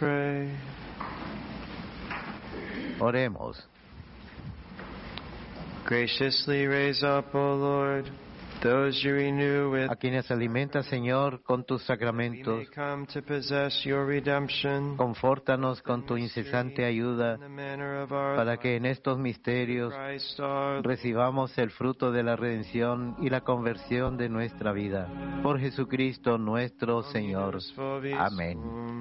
pray. Oremos. Graciously raise up, O Lord, those you renew with, A quienes alimentas, Señor, con tus we may sacramentos, come to possess your redemption. confórtanos con tu incesante ayuda In the manner of our para que en estos Lord misterios Christ our Lord. recibamos el fruto de la redención y la conversión de nuestra vida. Por Jesucristo nuestro Señor. Dominus vobis Amén. cum.